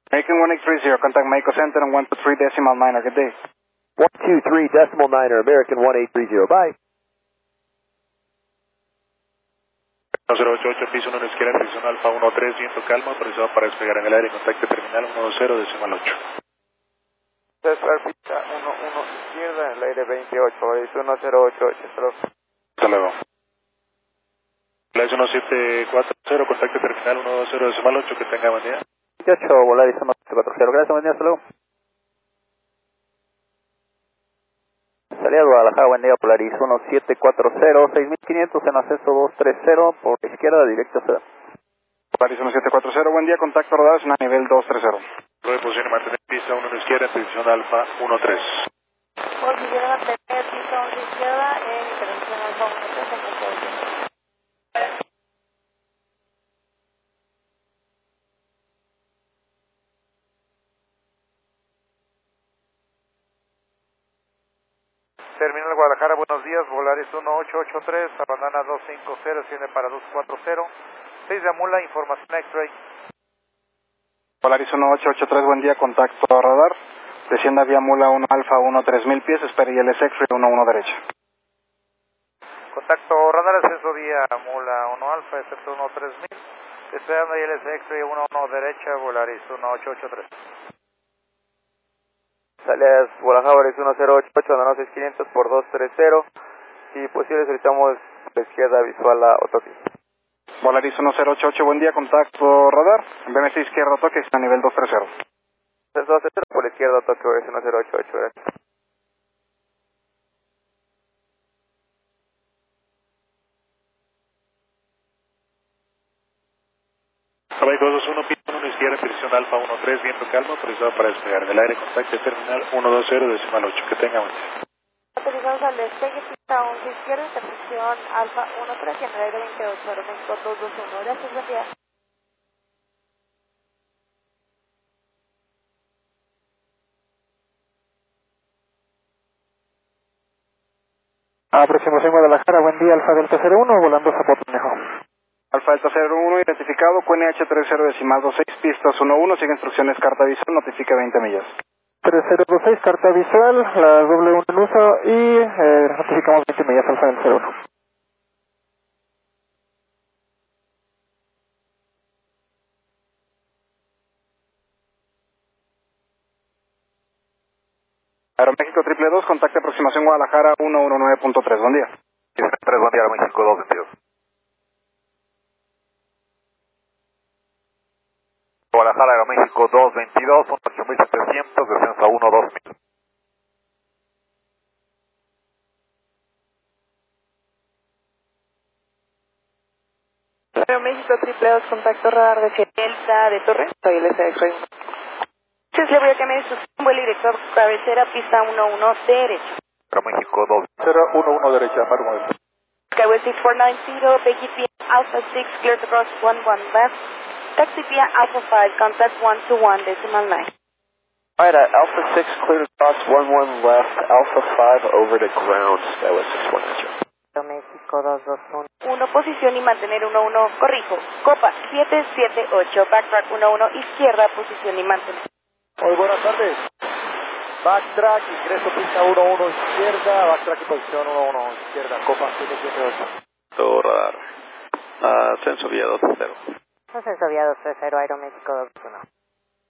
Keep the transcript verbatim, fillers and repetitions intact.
American one eight three zero, contact Mako Center on one two three decimal niner, good day. one two three decimal niner, American one eight three zero, bye. cero ocho ocho, piso uno izquierda, dirección Alfa uno tres, viento calma, autorizado para despegar en el aire, contacto terminal uno dos cero, decimal ocho. César, pista uno uno izquierda, en el aire veintiocho, es uno cero ocho ocho, hasta Hasta luego. Volaris uno siete cuatro cero, contacto terminal uno dos cero, decimal ocho, que tenga buen día. veintiocho, Volaris uno siete cuatro cero, gracias, buen día, hasta luego. Salida Guadalajara, buen día, Polaris uno siete cuatro cero, seis mil quinientos en acceso dos tres cero, por la izquierda, directo a C E D. Polaris uno siete cuatro cero, buen día, contacto radares a nivel dos tres cero. Nueve posición y mantener pista uno izquierda, dirección Alfa uno tres. Posición y mantener pista uno izquierda, en intervención Alfa uno tres, en posición. Terminal Guadalajara, buenos días, Volaris uno ocho ocho tres, abandona dos cinco cero, asciende para dos cuatro cero, seis de Amula, información X-Ray. Polaris uno ocho ocho tres, buen día, contacto radar, descienda vía Mula uno Alfa uno tres mil pies, espera I L S X-Ray uno uno derecha. Contacto radar, ascenso vía Mula uno Alfa, excepto uno tres mil, esperando I L S X-Ray uno uno derecha, Volaris uno ocho ocho tres. Salidas Guadalajara uno cero ocho ocho, andando seis quinientos por dos tres cero. Si posible solicitamos la izquierda visual a Otoque. Volaris uno cero ocho ocho, buen día, contacto radar, B M C izquierda Otoque, está a nivel dos tres cero. dos cero por la izquierda Otoque, uno cero ocho ocho, gracias. Hawaii dos dos uno, pista uno izquierda, dirección Alfa uno tres, viento calma, autorizado para despegar en el aire, contacto terminal uno dos cero, decimal ocho, que tenga buen día. Autorizamos al despegue, pista once izquierda, intervención Alfa uno tres, y en el aire veintiocho, Aeroméxico dos dos uno, gracias, buen día. Aproximación Guadalajara, buen día, Alfa Delta cero uno, volando Zapotanejo. Alfa Delta cero uno, identificado, Q N H tres cero decimal dos seis, pistas uno uno, sigue instrucciones, carta visual, notifica veinte millas. tres cero dos seis, carta visual, la doble uno en uso y eh, notificamos veinte millas, Alfa Delta cero uno. Aeroméxico triple dos, contacto aproximación Guadalajara uno uno nueve punto tres, buen día. tres, buen día, Aeroméxico dos veintidós. Guadalajara, Aeroméxico dos veintidós, son ocho mil setecientos, descenso a uno dos mil. Aeroméxico triple dos, contacto radar de Delta de Torre, soy I L S X-Ray. Entonces le voy a cambiar instrucción, vuelo director, cabecera, pista uno uno derecha. Aeroméxico dos cero uno uno derecha, Marco. Skyway six four nine zero, Becky via Alpha six, clear to cross one one left. Taxi via Alpha five, contact one two one, decimal nine. Alright, uh, Alpha six clear to cross one one left, Alpha five over to ground, Skyway six four nine zero. México dos dos uno. uno, posición y mantener uno uno, corrijo. Copa siete siete ocho, backtrack uno uno, izquierda, posición y mantener. Muy buenas tardes. Backtrack, ingreso pista uno uno izquierda, backtrack y posición uno uno izquierda, Copa siete siete ocho. Todo radar. Ascenso vía dos cero. Ascenso vía dos tres cero, Aeroméxico dos uno.